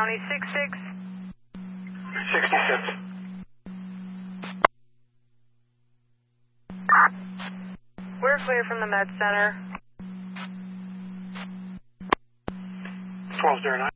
County 66. 66. We're clear from the med center. 1209.